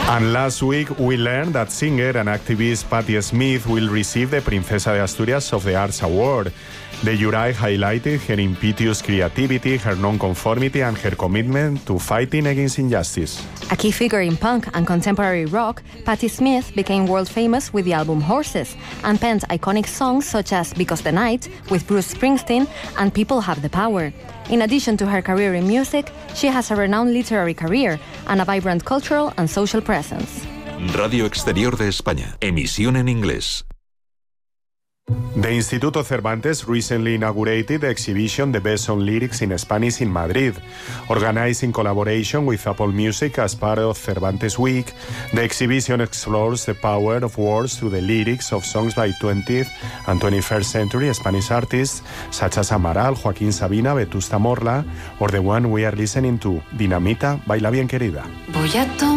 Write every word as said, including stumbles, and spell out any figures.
And last week, we learned that singer and activist Patti Smith will receive the Princesa de Asturias of the Arts Award. The jury highlighted her impetuous creativity, her non-conformity, and her commitment to fighting against injustice. A key figure in punk and contemporary rock, Patti Smith became world famous with the album Horses and penned iconic songs such as Because the Night with Bruce Springsteen and People Have the Power. In addition to her career in music, she has a renowned literary career and a vibrant cultural and social presence. Radio Exterior de España. Emisión en inglés. The Instituto Cervantes recently inaugurated the exhibition The Best Song Lyrics in Spanish in Madrid. Organized in collaboration with Apple Music as part of Cervantes Week, the exhibition explores the power of words through the lyrics of songs by twentieth and twenty-first century Spanish artists such as Amaral, Joaquín Sabina, Vetusta Morla, or the one we are listening to, Dinamita, Baila Bien Querida. Voy a